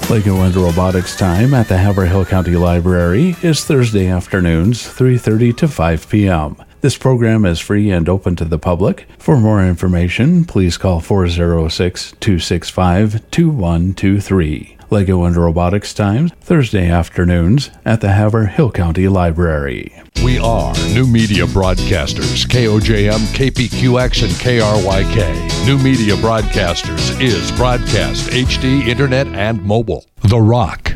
Lego and Robotics Time at the Haverhill County Library is Thursday afternoons, 3:30 to 5 p.m. This program is free and open to the public. For more information, please call 406-265-2123. Lego and Robotics Time, Thursday afternoons at the Haverhill County Library. We are New Media Broadcasters, KOJM, KPQX, and KRYK. New Media Broadcasters is broadcast, HD, internet, and mobile. The Rock.